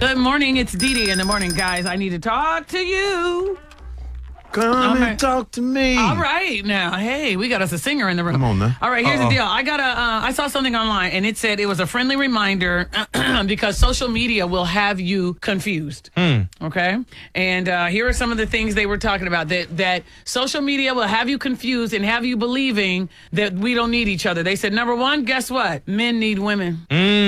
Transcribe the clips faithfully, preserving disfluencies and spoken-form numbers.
Good morning. It's Dee Dee in the morning, guys. I need to talk to you. Come Okay. and talk to me. All right, now, hey, we got us a singer in the room. Come on now. All right, here's Uh-oh. the deal. I got a. Uh, I saw something online, and it said it was a friendly reminder because social media will have you confused. Hmm. Okay, and uh, here are some of the things they were talking about. That that social media will have you confused and have you believing that we don't need each other. They said number one, guess what? Men need women.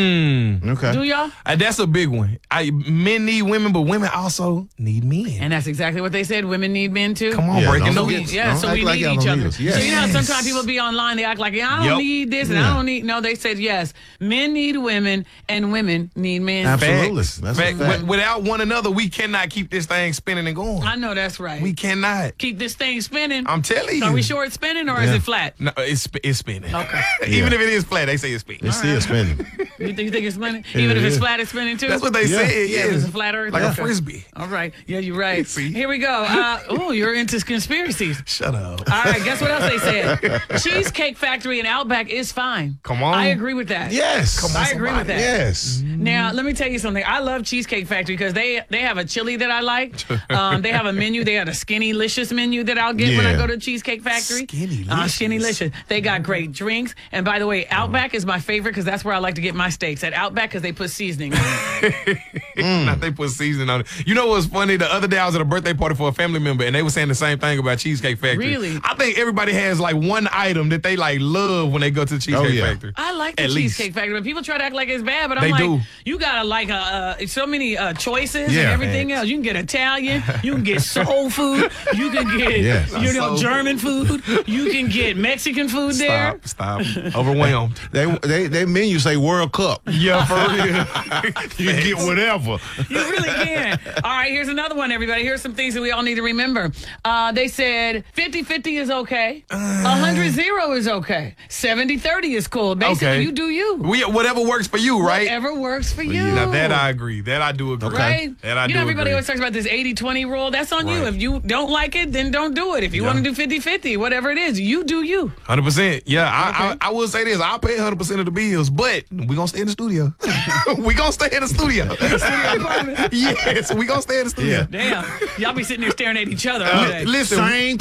Mm. Okay. Do y'all? Uh, that's a big one. I, men need women, but women also need men. And that's exactly what they said. Women need men too. Come on, Yeah, breaking don't the forget- news. Yeah, Don't so act we like need y'all each don't other. need us. Yes. So you know how sometimes people be online, they act like, I don't Yep. need this and I don't need. No, they said yes. Men need women and women need men. Absolutely. Facts. That's a Fact. fact. Wi- Without one another, we cannot keep this thing spinning and going. I know that's right. We cannot. Keep this thing spinning. I'm telling you. Are we sure it's spinning or is Yeah. it flat? No, it's sp- it's spinning. Okay. Even Yeah. if it is flat, they say it's spinning. It's still spinning. You think, you think it's spinning? Yeah, Even if it's yeah. flat, it's spinning too? That's what they Yeah. said. Yeah, Yeah, if it's a flat earth. like a Okay. frisbee. All right. Yeah, you're right. See? Here we go. Uh, oh, you're into conspiracies. Shut up. All right, guess what else they said? Cheesecake Factory and Outback is fine. Come on. I agree with that. Yes. Come on, I agree with somebody. that. Yes. Now, let me tell you something. I love Cheesecake Factory because they they have a chili that I like. Um, they have a menu. They have a Skinny-licious menu that I'll get when I Yeah. go to Cheesecake Factory. Skinny-licious. Uh, Skinny-licious. They got great drinks. And by the way, Outback is my favorite because that's where I like to get my steaks, at Outback, because they put seasoning on it. Not they put seasoning on it. You know what's funny? The other day I was at a birthday party for a family member, and they were saying the same thing about Cheesecake Factory. Really? I think everybody has like one item that they like love when they go to the Cheesecake Oh, yeah. Factory. I like the At least. Cheesecake Factory. But people try to act like it's bad, but I'm They like, do. you got like a, uh, so many uh, choices and Yeah. everything else. You can get Italian, you can get soul food, you can get Yeah. you know Soul German food, you can get Mexican food there. Stop. Stop. Overwhelmed. They they they menu say World Cup. Yeah, for real. You can get whatever. You really can. All right, here's another one, everybody. Here's some things that we all need to remember. Uh, they said fifty fifty is okay. one hundred zero is okay. seventy thirty is cool. Basically, Okay. you do you. We, whatever works for you, right? Whatever works for you. Now that I agree. That I do agree. Right? That I you do know, everybody agree. always talks about this eighty twenty rule. That's on you. Right. If you don't like it, then don't do it. If you Yeah. want to do fifty fifty, whatever it is, you do you. one hundred percent. Yeah, I, Okay. I I will say this. I'll pay one hundred percent of the bills, but we going to stay in the studio. we going to stay in the studio. yes, we going to stay in the studio. Yeah. Damn. Y'all be sitting there staring at each other all Uh, day. listen, Same